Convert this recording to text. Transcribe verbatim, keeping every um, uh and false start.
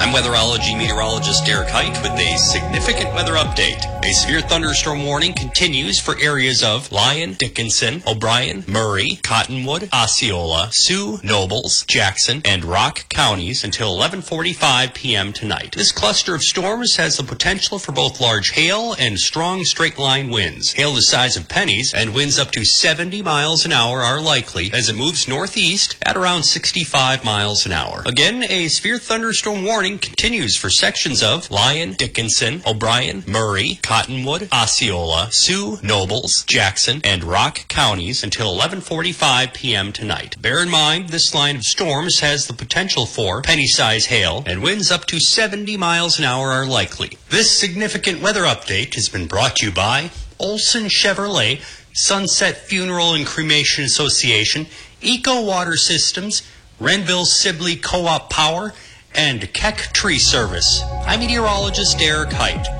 I'm weatherology meteorologist Derek Height with a significant weather update. A severe thunderstorm warning continues for areas of Lyon, Dickinson, O'Brien, Murray, Cottonwood, Osceola, Sioux, Nobles, Jackson, and Rock counties until eleven forty-five p.m. tonight. This cluster of storms has the potential for both large hail and strong straight-line winds. Hail the size of pennies and winds up to seventy miles an hour are likely as it moves northeast at around sixty-five miles an hour. Again, a severe thunderstorm warning continues for sections of Lyon, Dickinson, O'Brien, Murray, Cottonwood, Osceola, Sioux, Nobles, Jackson, and Rock counties until eleven forty-five p.m. tonight. Bear in mind, this line of storms has the potential for penny-size hail, and winds up to seventy miles an hour are likely. This significant weather update has been brought to you by Olson Chevrolet, Sunset Funeral and Cremation Association, Eco Water Systems, Renville Sibley Co-op Power, and Keck Tree Service. I'm meteorologist Derek Height.